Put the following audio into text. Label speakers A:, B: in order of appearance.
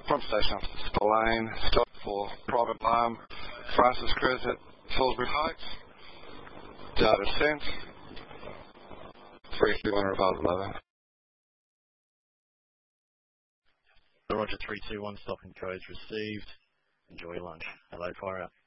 A: Front station up to Spillane. Stop for private alarm. Francis Cruz at Salisbury Heights. Data sent. 321 revised level.
B: Roger 321, stopping codes received. Enjoy your lunch. Hello, fire out.